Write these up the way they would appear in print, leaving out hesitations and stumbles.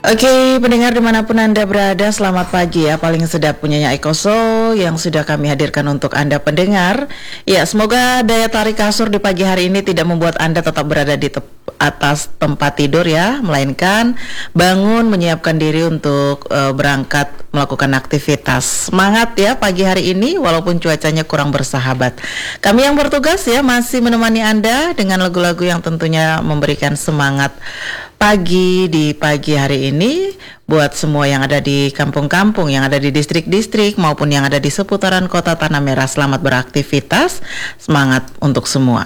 Oke, pendengar dimanapun Anda berada, selamat pagi ya. Paling sedap punyanya Eko Show yang sudah kami hadirkan untuk Anda pendengar. Ya, semoga daya tarik kasur di pagi hari ini tidak membuat Anda tetap berada di atas tempat tidur ya, melainkan bangun menyiapkan diri untuk berangkat melakukan aktivitas. Semangat ya pagi hari ini walaupun cuacanya kurang bersahabat. Kami yang bertugas ya masih menemani Anda dengan lagu-lagu yang tentunya memberikan semangat pagi di pagi hari ini buat semua yang ada di kampung-kampung, yang ada di distrik-distrik maupun yang ada di seputaran kota Tanah Merah. Selamat beraktivitas, semangat untuk semua.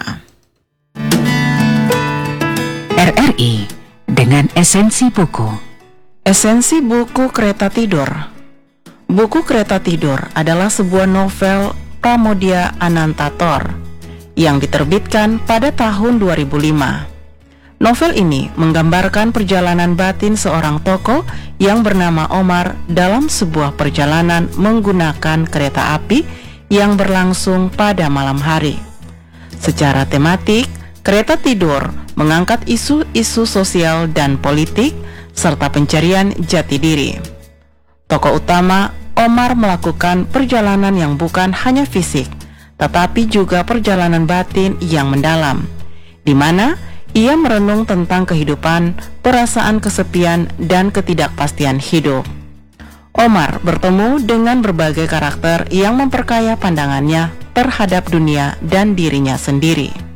RRI dengan esensi buku. Esensi buku Kereta Tidur. Buku Kereta Tidur adalah sebuah novel Pramoedya Anantathur yang diterbitkan pada tahun 2005. Novel ini menggambarkan perjalanan batin seorang tokoh yang bernama Omar dalam sebuah perjalanan menggunakan kereta api yang berlangsung pada malam hari. Secara tematik, Kereta Tidur mengangkat isu-isu sosial dan politik serta pencarian jati diri. Tokoh utama, Omar, melakukan perjalanan yang bukan hanya fisik, tetapi juga perjalanan batin yang mendalam, di mana ia merenung tentang kehidupan, perasaan kesepian, dan ketidakpastian hidup. Omar bertemu dengan berbagai karakter yang memperkaya pandangannya terhadap dunia dan dirinya sendiri.